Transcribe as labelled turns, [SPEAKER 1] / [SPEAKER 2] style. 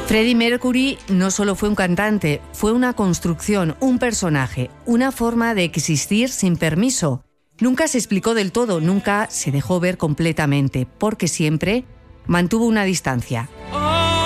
[SPEAKER 1] Freddie Mercury no solo fue un cantante, fue una construcción, un personaje, una forma de existir sin permiso. Nunca se explicó del todo, nunca se dejó ver completamente, porque siempre mantuvo una distancia.